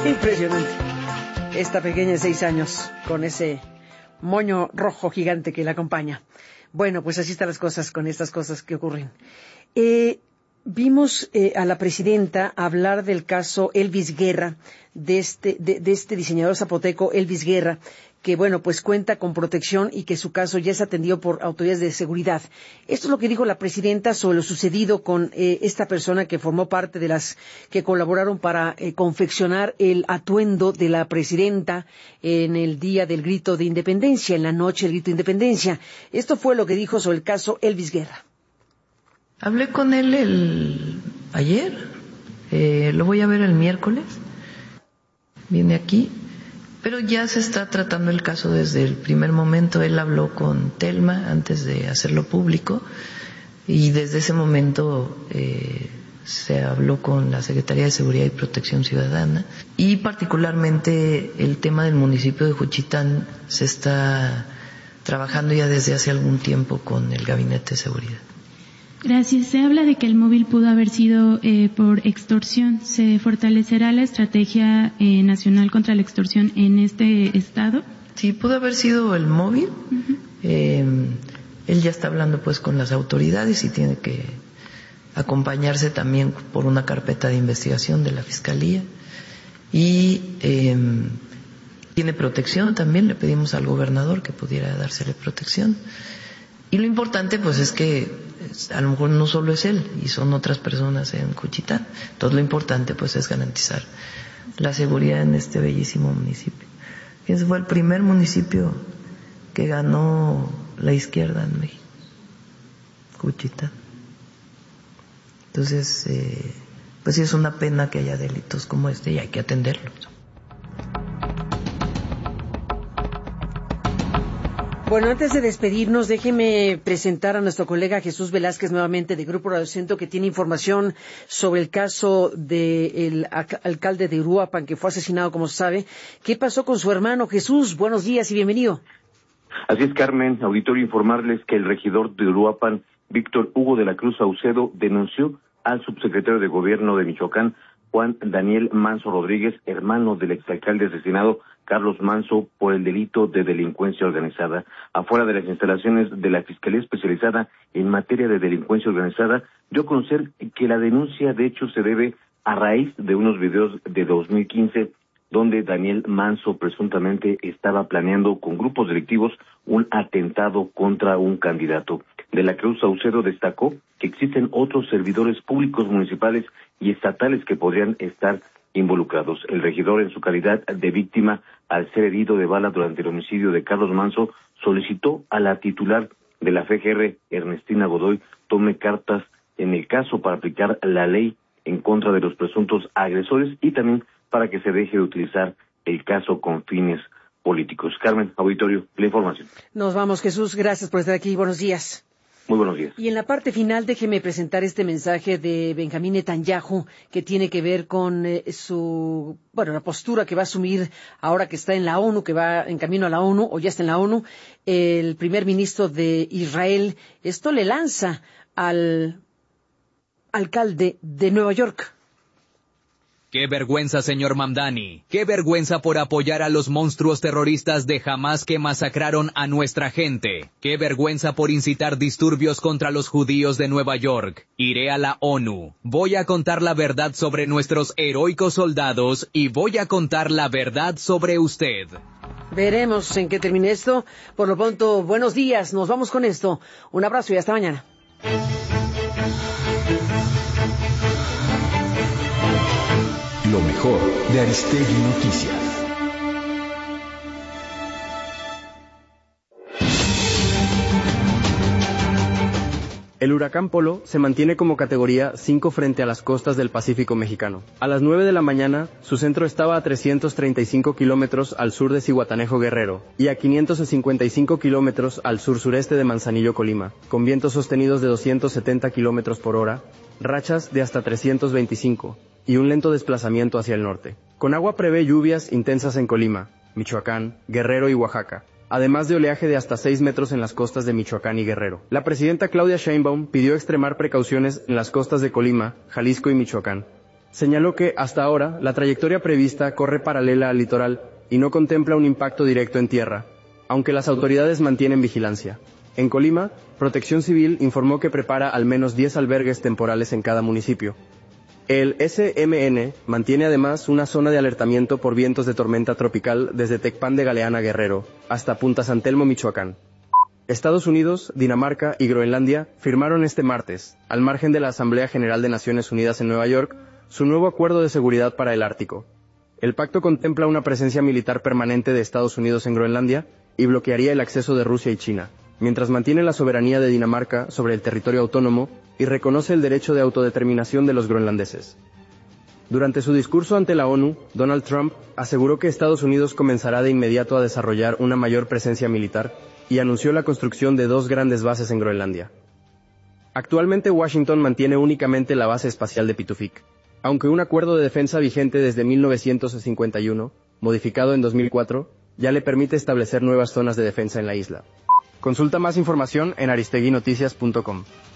Impresionante. Esta pequeña de 6 años, con ese moño rojo gigante que la acompaña. Bueno, pues así están las cosas con estas cosas que ocurren. Vimos a la presidenta hablar del caso Elvis Guerra, de este diseñador zapoteco Elvis Guerra, que bueno, pues cuenta con protección y que su caso ya es atendido por autoridades de seguridad. Esto es lo que dijo la presidenta sobre lo sucedido con esta persona que formó parte de las que colaboraron para confeccionar el atuendo de la presidenta en el día del grito de independencia, en la noche del grito de independencia. Esto fue lo que dijo sobre el caso Elvis Guerra. Hablé con él ayer, lo voy a ver el miércoles, viene aquí, pero ya se está tratando el caso desde el primer momento. Él habló con Telma antes de hacerlo público y desde ese momento se habló con la Secretaría de Seguridad y Protección Ciudadana, y particularmente el tema del municipio de Juchitán se está trabajando ya desde hace algún tiempo con el Gabinete de Seguridad. Gracias. Se habla de que el móvil pudo haber sido por extorsión. ¿Se fortalecerá la estrategia nacional contra la extorsión en este estado? Sí, pudo haber sido el móvil. Uh-huh. Él ya está hablando pues con las autoridades y tiene que acompañarse también por una carpeta de investigación de la Fiscalía. Y tiene protección también. Le pedimos al gobernador que pudiera dársele protección. Y lo importante pues es que a lo mejor no solo es él, y son otras personas en Juchitán. Entonces lo importante pues es garantizar la seguridad en este bellísimo municipio. Ese fue el primer municipio que ganó la izquierda en México, Juchitán. Entonces, pues sí es una pena que haya delitos como este y hay que atenderlos. Bueno, antes de despedirnos, déjeme presentar a nuestro colega Jesús Velázquez nuevamente de Grupo Radio Centro, que tiene información sobre el caso del alcalde de Uruapan, que fue asesinado, como se sabe. ¿Qué pasó con su hermano? Jesús, buenos días y bienvenido. Así es, Carmen. Auditorio, informarles que el regidor de Uruapan, Víctor Hugo de la Cruz Saucedo, denunció al subsecretario de Gobierno de Michoacán, Juan Daniel Manso Rodríguez, hermano del exalcalde asesinado Carlos Manso, por el delito de delincuencia organizada. Afuera de las instalaciones de la Fiscalía Especializada en materia de delincuencia organizada, dio a conocer que la denuncia de hecho se debe a raíz de unos videos de 2015 donde Daniel Manso presuntamente estaba planeando con grupos delictivos un atentado contra un candidato. De la Cruz Saucedo destacó que existen otros servidores públicos municipales y estatales que podrían estar involucrados. El regidor, en su calidad de víctima al ser herido de bala durante el homicidio de Carlos Manso, solicitó a la titular de la FGR, Ernestina Godoy, tome cartas en el caso para aplicar la ley en contra de los presuntos agresores y también para que se deje de utilizar el caso con fines políticos. Carmen, auditorio, la información. Nos vamos, Jesús. Gracias por estar aquí. Buenos días. Muy buenos días. Y en la parte final, déjeme presentar este mensaje de Benjamín Netanyahu, que tiene que ver con la postura que va a asumir ahora que está en la ONU, que va en camino a la ONU, o ya está en la ONU, el primer ministro de Israel. Esto le lanza al alcalde de Nueva York. ¡Qué vergüenza, señor Mamdani! ¡Qué vergüenza por apoyar a los monstruos terroristas de Hamás que masacraron a nuestra gente! ¡Qué vergüenza por incitar disturbios contra los judíos de Nueva York! Iré a la ONU. Voy a contar la verdad sobre nuestros heroicos soldados y voy a contar la verdad sobre usted. Veremos en qué termine esto. Por lo pronto, buenos días. Nos vamos con esto. Un abrazo y hasta mañana. Lo mejor de Aristegui Noticias. El huracán Polo se mantiene como categoría 5 frente a las costas del Pacífico mexicano. A las 9 de la mañana, su centro estaba a 335 kilómetros al sur de Zihuatanejo, Guerrero, y a 555 kilómetros al sur-sureste de Manzanillo, Colima, con vientos sostenidos de 270 kilómetros por hora, rachas de hasta 325, y un lento desplazamiento hacia el norte. Conagua prevé lluvias intensas en Colima, Michoacán, Guerrero y Oaxaca, además de oleaje de hasta 6 metros en las costas de Michoacán y Guerrero. La presidenta Claudia Sheinbaum pidió extremar precauciones en las costas de Colima, Jalisco y Michoacán, Señaló que, hasta ahora, la trayectoria prevista corre paralela al litoral y no contempla un impacto directo en tierra, aunque las autoridades mantienen vigilancia. En Colima, Protección Civil informó que prepara al menos 10 albergues temporales en cada municipio. El SMN mantiene además una zona de alertamiento por vientos de tormenta tropical desde Tecpan de Galeana, Guerrero, hasta Punta San Telmo, Michoacán. Estados Unidos, Dinamarca y Groenlandia firmaron este martes, al margen de la Asamblea General de Naciones Unidas en Nueva York, su nuevo acuerdo de seguridad para el Ártico. El pacto contempla una presencia militar permanente de Estados Unidos en Groenlandia y bloquearía el acceso de Rusia y China, mientras mantiene la soberanía de Dinamarca sobre el territorio autónomo y reconoce el derecho de autodeterminación de los groenlandeses. Durante su discurso ante la ONU, Donald Trump aseguró que Estados Unidos comenzará de inmediato a desarrollar una mayor presencia militar y anunció la construcción de 2 grandes bases en Groenlandia. Actualmente Washington mantiene únicamente la base espacial de Pituffik, aunque un acuerdo de defensa vigente desde 1951, modificado en 2004, ya le permite establecer nuevas zonas de defensa en la isla. Consulta más información en aristeguinoticias.com.